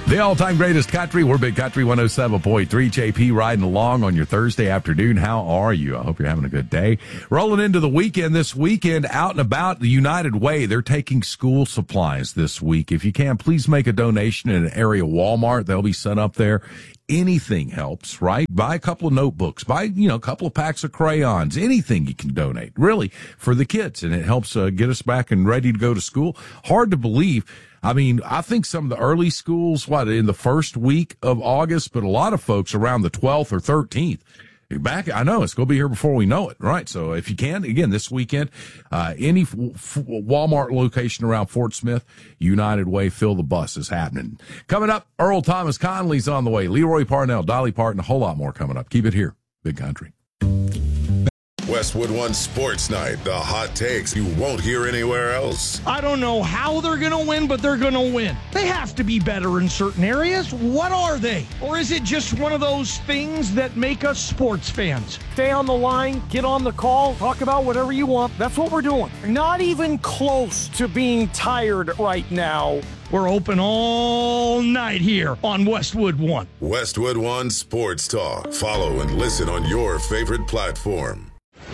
The all-time greatest country. We're Big Country 107.3. JP riding along on your Thursday afternoon. How are you? I hope you're having a good day. Rolling into the weekend this weekend, out and about, the United Way, they're taking school supplies this week. If you can, please make a donation in an area Walmart. They'll be set up there. Anything helps, right? Buy a couple of notebooks, buy, a couple of packs of crayons, anything you can donate, really, for the kids. And it helps get us back and ready to go to school. Hard to believe. I mean, I think some of the early schools, in the first week of August, but a lot of folks around the 12th or 13th. Back, I know it's going to be here before we know it, right? So if you can, again, this weekend, any Walmart location around Fort Smith, United Way, fill the bus is happening. Coming up, Earl Thomas Conley's on the way. Leroy Parnell, Dolly Parton, a whole lot more coming up. Keep it here. Big Country. Westwood One Sports Night, the hot takes you won't hear anywhere else. I don't know how they're going to win, but they're going to win. They have to be better in certain areas. What are they? Or is it just one of those things that make us sports fans? Stay on the line, get on the call, talk about whatever you want. That's what we're doing. Not even close to being tired right now. We're open all night here on Westwood One. Westwood One Sports Talk. Follow and listen on your favorite platform.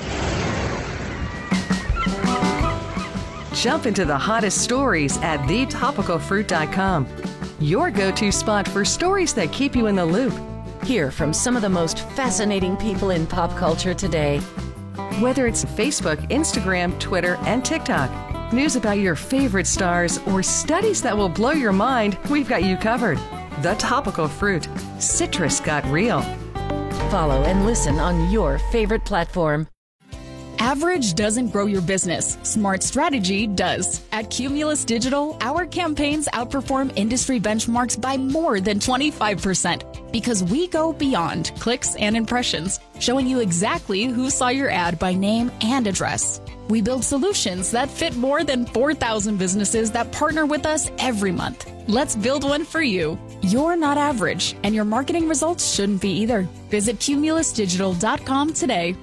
Jump into the hottest stories at thetopicalfruit.com. Your go-to spot for stories that keep you in the loop. Hear from some of the most fascinating people in pop culture today. Whether it's Facebook, Instagram, Twitter, and TikTok, news about your favorite stars, or studies that will blow your mind, we've got you covered. The Topical Fruit. Citrus got real. Follow and listen on your favorite platform. Average doesn't grow your business. Smart strategy does. At Cumulus Digital, our campaigns outperform industry benchmarks by more than 25% because we go beyond clicks and impressions, showing you exactly who saw your ad by name and address. We build solutions that fit more than 4,000 businesses that partner with us every month. Let's build one for you. You're not average, and your marketing results shouldn't be either. Visit cumulusdigital.com today.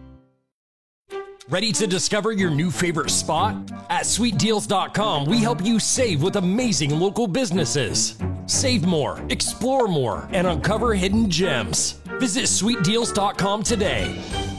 Ready to discover your new favorite spot? At sweetdeals.com, we help you save with amazing local businesses. Save more, explore more, and uncover hidden gems. Visit sweetdeals.com today.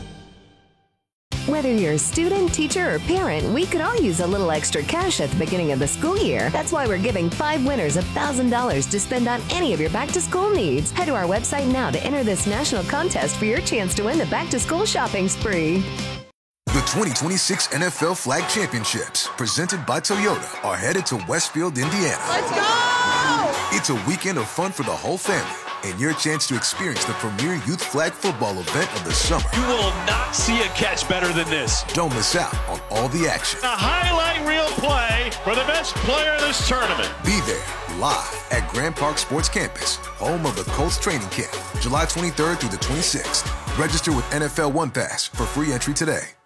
Whether you're a student, teacher, or parent, we could all use a little extra cash at the beginning of the school year. That's why we're giving 5 winners $1,000 to spend on any of your back-to-school needs. Head to our website now to enter this national contest for your chance to win the back-to-school shopping spree. The 2026 NFL Flag Championships, presented by Toyota, are headed to Westfield, Indiana. Let's go! It's a weekend of fun for the whole family and your chance to experience the premier youth flag football event of the summer. You will not see a catch better than this. Don't miss out on all the action. A highlight reel play for the best player in this tournament. Be there live at Grand Park Sports Campus, home of the Colts training camp, July 23rd through the 26th. Register with NFL One Pass for free entry today.